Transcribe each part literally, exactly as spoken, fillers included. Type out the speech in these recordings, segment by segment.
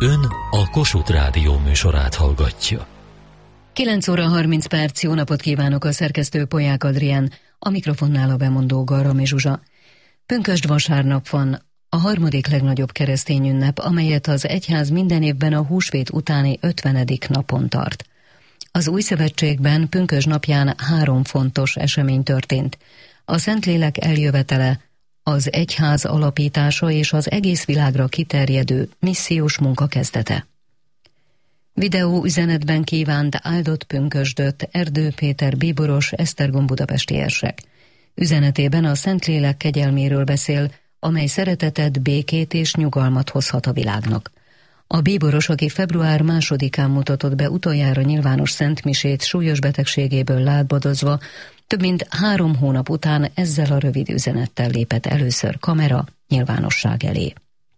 Ön a Kossuth Rádió műsorát hallgatja. kilenc óra harminc perc, jó napot kívánok, a szerkesztő Polyák Adrián, a mikrofonnál a bemondó Garami Zsuzsa. Pünkösd vasárnap van, a harmadik legnagyobb keresztény ünnep, amelyet az egyház minden évben a húsvét utáni ötvenedik napon tart. Az új szövetségben pünkösd napján három fontos esemény történt. A Szentlélek eljövetele, az egyház alapítása és az egész világra kiterjedő missziós munka kezdete. Videó üzenetben kívánt áldott pünkösdöt Erdő Péter bíboros, Esztergom budapesti érsek. Üzenetében a Szentlélek kegyelméről beszél, amely szeretetet, békét és nyugalmat hozhat a világnak. A bíboros, aki február másodikán mutatott be utoljára nyilvános szentmisét súlyos betegségéből lábadozva, több mint három hónap után ezzel a rövid üzenettel lépett először kamera nyilvánosság elé.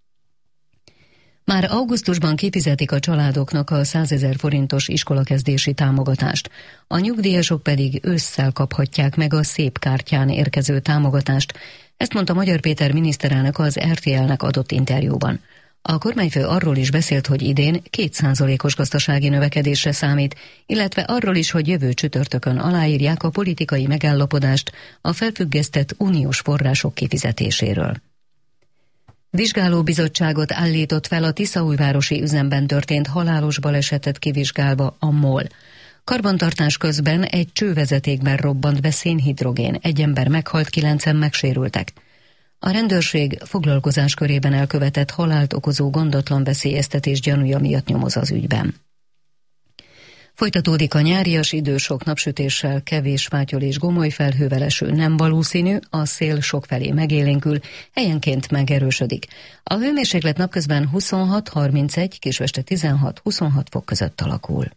Már augusztusban kifizetik a családoknak a százezer forintos iskolakezdési támogatást, a nyugdíjasok pedig ősszel kaphatják meg a szép kártyán érkező támogatást, ezt mondta Magyar Péter miniszterelnök az er té el-nek adott interjúban. A kormányfő arról is beszélt, hogy idén két százalékos gazdasági növekedésre számít, illetve arról is, hogy jövő csütörtökön aláírják a politikai megállapodást a felfüggesztett uniós források kifizetéséről. Vizsgálóbizottságot állított fel a tiszaújvárosi üzemben történt halálos balesetet kivizsgálva a MOL. Karbantartás közben egy csővezetékben robbant be szénhidrogén, egy ember meghalt, kilencen megsérültek. A rendőrség foglalkozás körében elkövetett halált okozó gondatlan veszélyeztetés gyanúja miatt nyomoz az ügyben. Folytatódik a nyárias idő, sok napsütéssel, kevés fátyol és gomoly felhővel eső nem valószínű, a szél sokfelé megélénkül, helyenként megerősödik. A hőmérséklet napközben huszonhat harmincegy, későste tizenhat-huszonhat fok között alakul.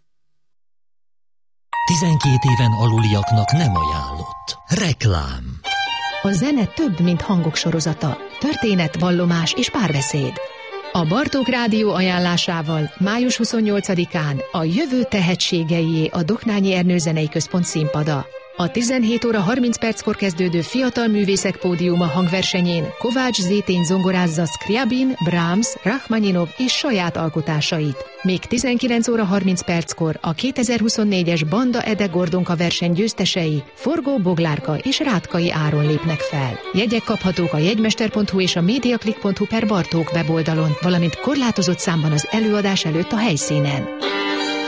tizenkét éven aluliaknak nem ajánlott. Reklám. A zene több, mint hangok sorozata. Történet, vallomás és párbeszéd. A Bartók Rádió ajánlásával május huszonnyolcadikán a jövő tehetségeié a Doknányi Ernő Zenei Központ színpada. A tizenhét óra harminc perckor kezdődő Fiatal Művészek Pódiuma hangversenyén Kovács Zétény zongorázza Scriabin, Brahms, Rachmaninov és saját alkotásait. Még tizenkilenc óra harminc perckor a kétezer-huszonnégyes Banda Ede Gordonka verseny győztesei Forgó Boglárka és Rátkai Áron lépnek fel. Jegyek kaphatók a jegymester pont hu és a mediaclick pont hu per Bartók weboldalon, valamint korlátozott számban az előadás előtt a helyszínen.